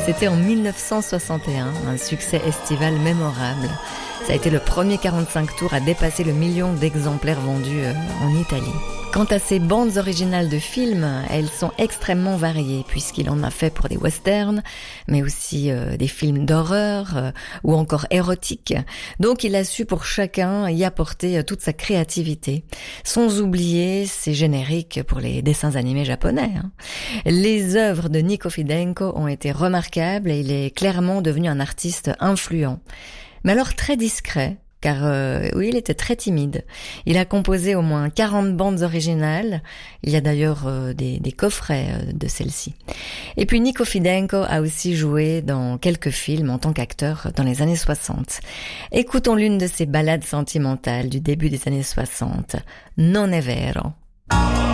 C'était en 1961, un succès estival mémorable. Ça a été le premier 45 tours à dépasser le million d'exemplaires vendus en Italie. Quant à ses bandes originales de films, elles sont extrêmement variées puisqu'il en a fait pour des westerns, mais aussi des films d'horreur ou encore érotiques. Donc il a su pour chacun y apporter toute sa créativité, sans oublier ses génériques pour les dessins animés japonais. Les œuvres de Nico Fidenco ont été remarquables et il est clairement devenu un artiste influent. Mais alors très discret, car oui, il était très timide. Il a composé au moins 40 bandes originales. Il y a d'ailleurs des coffrets de celles-ci. Et puis Nico Fidenco a aussi joué dans quelques films en tant qu'acteur dans les années 60. Écoutons l'une de ses ballades sentimentales du début des années 60, Non è vero.